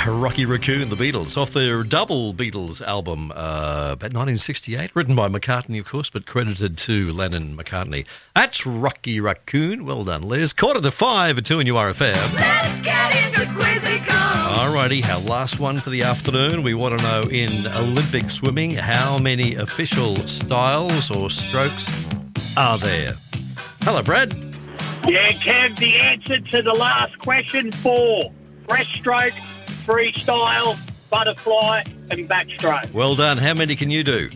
Rocky Raccoon, the Beatles, off their double Beatles album, about 1968, written by McCartney, of course, but credited to Lennon McCartney. That's Rocky Raccoon. Well done, Les. 4:45 at 2 in URFM. Let's get into Quizzical. Alrighty, our last one for the afternoon. We want to know, in Olympic swimming, how many official styles or strokes are there? Hello, Brad. Yeah, Kev, the answer to the last question, 4. Breaststroke, freestyle, butterfly and backstroke. Well done. How many can you do?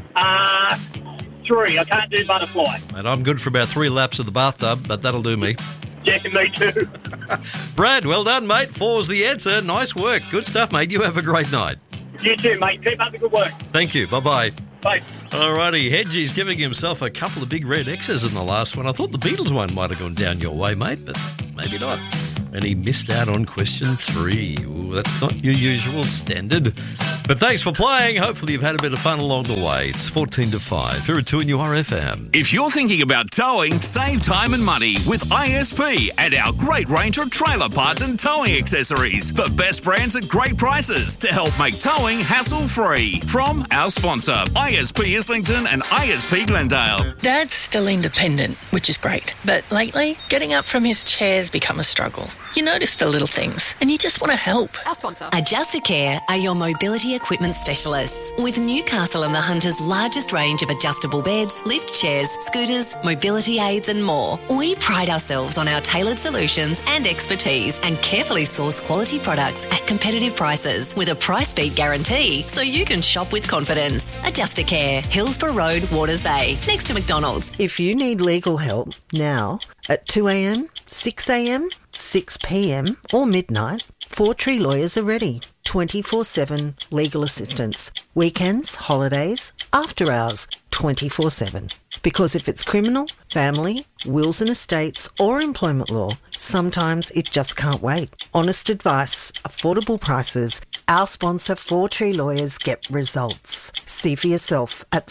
3. I can't do butterfly. And I'm good for about 3 laps of the bathtub, but that'll do me. Yeah, me too. Brad, well done, mate. 4's the answer. Nice work. Good stuff, mate. You have a great night. You too, mate. Keep up the good work. Thank you. Bye-bye. Bye. Alrighty, Hedgie's giving himself a couple of big red X's in the last one. I thought the Beatles one might have gone down your way, mate, but maybe not. And he missed out on question 3. Ooh, that's not your usual standard. But thanks for playing. Hopefully you've had a bit of fun along the way. It's 4:10 here at 2 in URFM. If you're thinking about towing, save time and money with ISP and our great range of trailer parts and towing accessories. The best brands at great prices to help make towing hassle-free. From our sponsor, ISP Islington and ISP Glendale. Dad's still independent, which is great. But lately, getting up from his chair's become a struggle. You notice the little things and you just want to help. Our sponsor. Adjustacare are your mobility equipment specialists with Newcastle and the Hunter's largest range of adjustable beds, lift chairs, scooters, mobility aids and more. We pride ourselves on our tailored solutions and expertise and carefully source quality products at competitive prices with a price beat guarantee so you can shop with confidence. Adjustacare, Hillsborough Road, Waters Bay, next to McDonald's. If you need legal help now at 2 a.m, 6 a.m, 6 p.m. or midnight, Four Tree Lawyers are ready. 24/7 legal assistance. Weekends, holidays, after hours, 24/7. Because if it's criminal, family, wills and estates or employment law, sometimes it just can't wait. Honest advice, affordable prices. Our sponsor, Four Tree Lawyers, get results. See for yourself at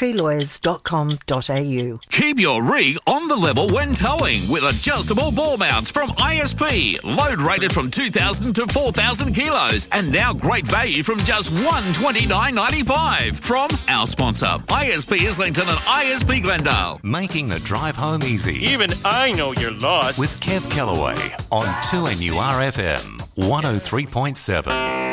fourtreelawyers.com.au. Keep your rig on the level when towing with adjustable ball mounts from ISP. Load rated from 2,000 to 4,000 kilos and now great value from just $129.95. From our sponsor, ISP Islington and ISP Glendale. Making the drive home easy. Even I know you're lost. With Kev Kellaway on 2NURFM 103.7.